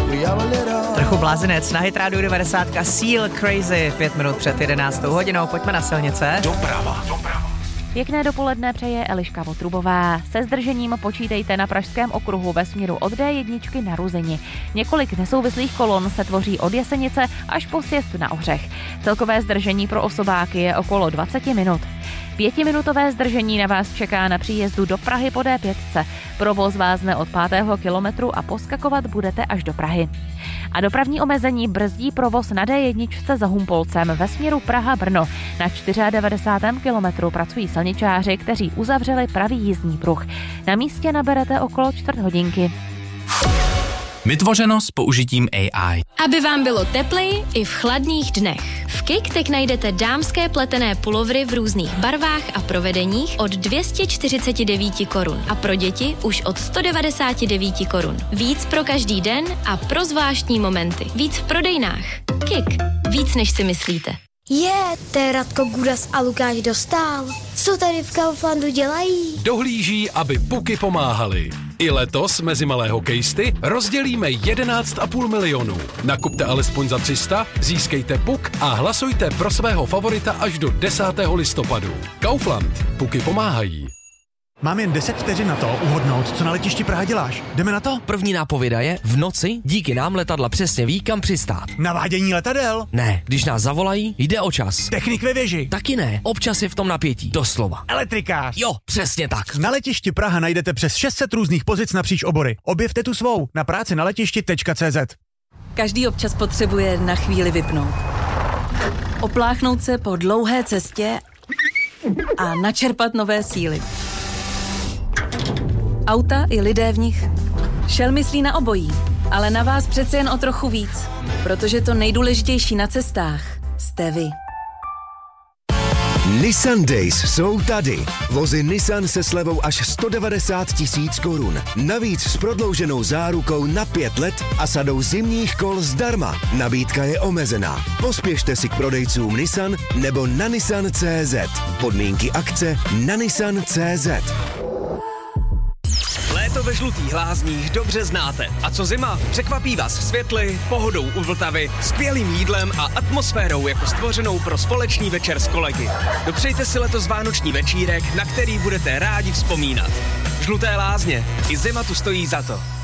Trochu blázinec na Hitrádiu 90 Seal Crazy, 5 minut před 11 hodinou. Pojďme na silnice. Doprava. Pěkné dopoledne přeje Eliška Votrubová. Se zdržením počítejte na Pražském okruhu ve směru od D1 na Ruzini. Několik nesouvislých kolon se tvoří od Jesenice až po sjezd na Ohřech. Celkové zdržení pro osobáky je okolo 20 minut. 5minutové zdržení na vás čeká na příjezdu do Prahy po D5. Provoz vázne od 5. kilometru a poskakovat budete až do Prahy. A dopravní omezení brzdí provoz na D1 za Humpolcem ve směru Praha-Brno. Na 94. kilometru pracují silničáři, kteří uzavřeli pravý jízdní pruh. Na místě naberete okolo 4 hodinky. Vytvořeno s použitím AI. Aby vám bylo tepleji i v chladných dnech. V Kik najdete dámské pletené pulovry v různých barvách a provedeních od 249 korun a pro děti už od 199 korun. Víc pro každý den a pro zvláštní momenty. Víc v prodejnách. Kik. Víc než si myslíte. To je Radko Gudas a Lukáš Dostál. Co tady v Kauflandu dělají? Dohlíží, aby puky pomáhaly. I letos mezi malé hokejisty rozdělíme 11,5 milionu. Nakupte alespoň za 300, získejte puk a hlasujte pro svého favorita až do 10. listopadu. Kaufland. Puky pomáhají. Mám jen 10 vteřin na to uhodnout, co na letišti Praha děláš. Jdeme na to? První nápověda je, v noci díky nám letadla přesně ví, kam přistát. Navádění letadel? Ne, když nás zavolají, jde o čas. Technik ve věži? Taky ne, občas je v tom napětí, doslova. Elektrikář? Jo, přesně tak. Na letišti Praha najdete přes 600 různých pozic napříč obory. Objevte tu svou na prácinaletišti.cz. Každý občas potřebuje na chvíli vypnout. Opláchnout se po dlouhé cestě a načerpat nové síly. Auta i lidé v nich. Shell myslí na obojí, ale na vás přece jen o trochu víc, protože to nejdůležitější na cestách jste vy. Nissan Days jsou tady. Vozy Nissan se slevou až 190 000 korun. Navíc s prodlouženou zárukou na 5 let a sadou zimních kol zdarma. Nabídka je omezená. Pospěšte si k prodejcům Nissan nebo na Nissan.cz. Podmínky akce na Nissan.cz. Léto ve Žlutých Lázních dobře znáte. A co zima? Překvapí vás světly, pohodou u Vltavy, skvělým jídlem a atmosférou jako stvořenou pro společný večer s kolegy. Dopřejte si letos vánoční večírek, na který budete rádi vzpomínat. Žluté Lázně. I zima tu stojí za to.